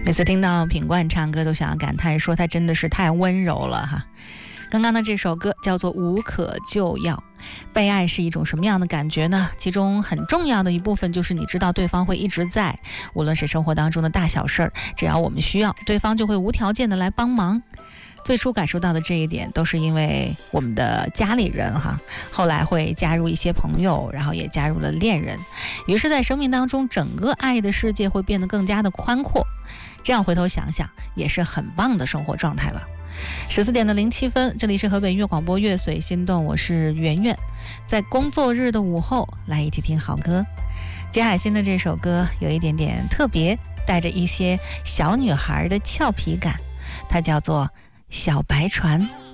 每次听到品冠唱歌都想要感叹说他真的是太温柔了哈。刚刚的这首歌叫做无可救药。被爱是一种什么样的感觉呢？其中很重要的一部分就是你知道对方会一直在，无论是生活当中的大小事儿，只要我们需要，对方就会无条件的来帮忙。最初感受到的这一点都是因为我们的家里人哈，后来会加入一些朋友，然后也加入了恋人，于是在生命当中整个爱的世界会变得更加的宽阔。这样回头想想也是很棒的生活状态了。14点07分，这里是河北音乐广播乐随心动，我是圆圆，在工作日的午后来一起听好歌。杰海欣的这首歌有一点点特别，带着一些小女孩的俏皮感，它叫做小白船。